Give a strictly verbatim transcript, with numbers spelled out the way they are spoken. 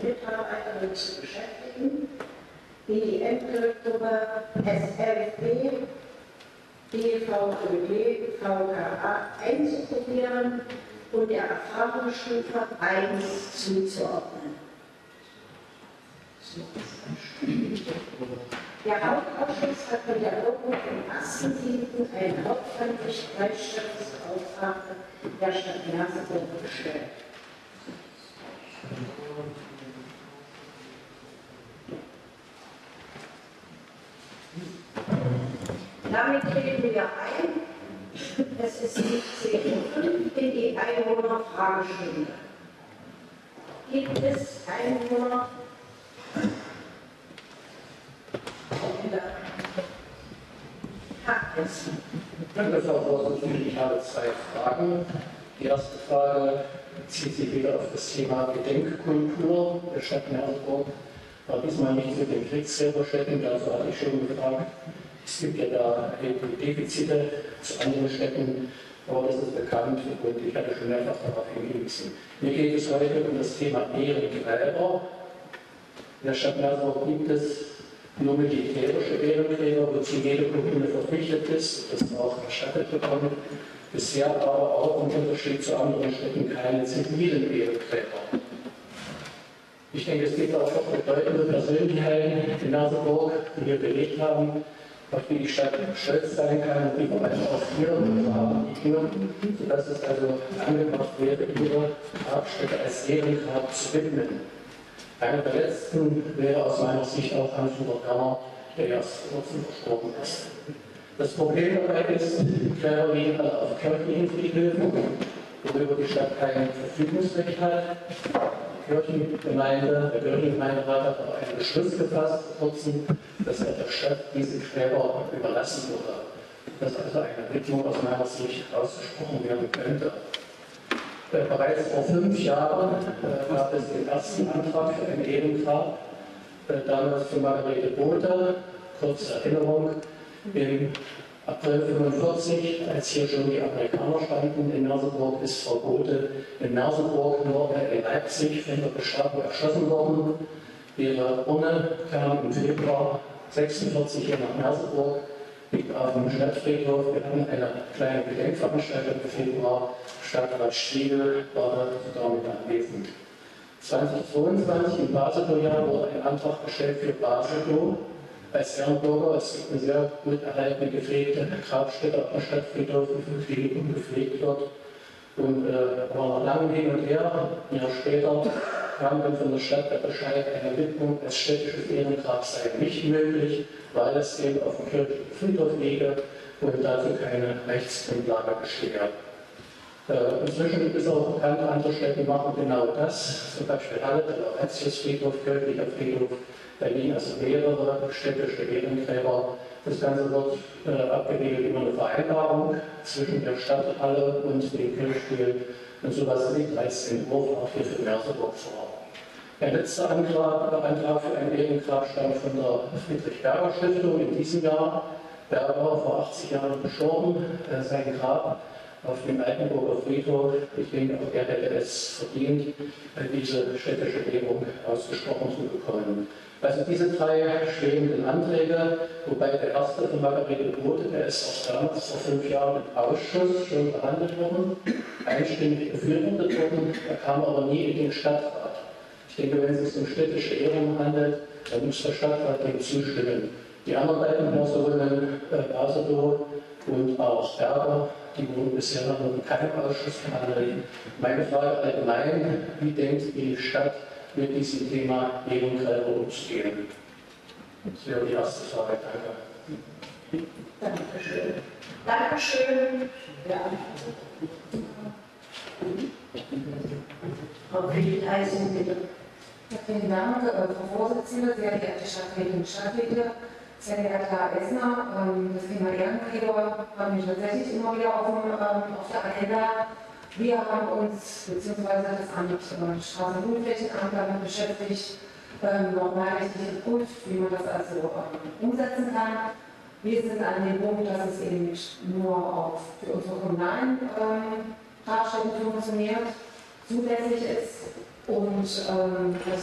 Mitarbeiterinnen zu beschäftigen, die die Endgruppe S L B, D V Ö D, V K A einzuprobieren und der Erfahrungsstufe eins zuzuordnen. Der Hauptausschuss hat mit der Wirkung vom achten siebten einen hauptamtlich Gleichstellungsbeauftragten der Stadt Merseburg bestellt. Damit treten wir ein. Es ist siebzehn Uhr fünf in die Einwohnerfragestunde. Gibt es Einwohner? Danke, Frau Vorsitzende. Ich habe zwei Fragen. Die erste Frage bezieht sich wieder auf das Thema Gedenkkultur der Stadt Merseburg. War diesmal nicht zu den Kriegsgräberstätten, dazu hatte ich schon gefragt. Es gibt ja da Defizite zu anderen Städten, aber das ist bekannt und ich hatte schon mehrfach darauf hingewiesen. Mir geht es heute um das Thema Ehrengräber. In der Stadt Merseburg gibt es nur militärische Ehrengräber, wozu jede Kommune verpflichtet ist, das auch erstattet bekommen. Bisher aber auch im Unterschied zu anderen Städten keine zivilen Ehrengräber. Ich denke, es gibt auch bedeutende Persönlichkeiten in Merseburg, die hier belegt haben, auf die die Stadt stolz sein kann und die vor allem auch hier haben, sodass es also angebracht wäre, ihre Grabstätte als Ehrengrab zu widmen. Einer der letzten wäre aus meiner Sicht auch Hans-Hubert Gammer, der erst vor kurzem verstorben ist. Das Problem dabei ist, Gräber liegen alle auf kirchlichen Friedhöfen, worüber die Stadt kein Verfügungsrecht hat. Die Kirchengemeinde, der Kirchengemeinderat hat auch einen Beschluss gefasst vor kurzem, dass er der Stadt diese Gräber überlassen würde. Dass also eine Widmung aus meiner Sicht ausgesprochen werden könnte. Äh, bereits vor fünf Jahren äh, gab es den ersten Antrag für ein Ehrengrab, äh, damals für Margarete Bothe, kurze Erinnerung, im April fünfundvierzig, als hier schon die Amerikaner standen in Merseburg, ist Frau Bothe in Merseburg, nur in Leipzig von der Gestapo erschossen worden. Ihre Urne kam im Februar sechsundvierzig hier nach Merseburg, liegt auf dem Stadtfriedhof. Wir hatten eine kleine Gedenkveranstaltung im Februar. Stadtrat Stiegel war sogar mit anwesend. zweitausendzweiundzwanzig im Baseljahr wurde ein Antrag gestellt für Baselklo als Ehrenbürger. Es gibt eine sehr gut erhaltene, gepflegte Grabstätte auf dem Stadtfriedhof, die viel ungepflegt wird. Und äh, war noch lange hin und her. Ein Jahr später kam dann von der Stadt der Bescheid, eine Widmung als städtisches Ehrengrab sei nicht möglich, weil es eben auf dem kirchlichen Friedhof liege und dazu keine Rechtsgrundlage bestehe. Äh, inzwischen ist auch bekannt, andere Städte machen genau das, zum Beispiel Halle, der Laurentiusfriedhof, kirchlicher Friedhof, Berlin, also mehrere städtische Ehrengräber. Das Ganze wird äh, abgeregelt über eine Vereinbarung zwischen der Stadthalle und dem Kirchspiel. Und sowas liegt als Entwurf auch hier für Merseburg vor. Der letzte Antrag, Antrag für ein Ehrengrab stammt von der Friedrich-Berger-Stiftung in diesem Jahr. Berger war vor achtzig Jahren gestorben. Äh, sein Grab auf dem Altenburger Friedhof. Ich denke, auch er hätte es verdient, diese städtische Ehrung ausgesprochen zu bekommen. Also diese drei stehenden Anträge, wobei der erste von Margarete Bothe, der ist auch damals vor fünf Jahren im Ausschuss schon behandelt worden, einstimmig befürwortet worden, er kam aber nie in den Stadtrat. Ich denke, wenn es sich um städtische Ehrung handelt, dann muss der Stadtrat dem zustimmen. Die anderen beiden Personen, äh, Basedow und auch Berger, die wurden bisher noch in keinem Ausschuss behandelt. Meine Frage allgemein, wie denkt die Stadt mit diesem Thema Ehrengräber umzugehen? Das wäre die erste Frage. Danke. Dankeschön. Dankeschön. Ja. Frau Friedrichsen, bitte. Vielen Dank, Frau Vorsitzende, sehr geehrte Stadträtinnen und Stadträte, sehr geehrter Herr Essner. Das Thema Ehrengräber haben wir tatsächlich immer wieder auf, dem, auf der Agenda. Wir haben uns, beziehungsweise das Amt Straßen- und Grünflächenamt damit beschäftigt, nochmal richtig geprüft, wie man das also umsetzen kann. Wir sind an dem Punkt, dass es eben nicht nur auf für unsere kommunalen Grabstätten funktioniert, zulässig ist und ähm, das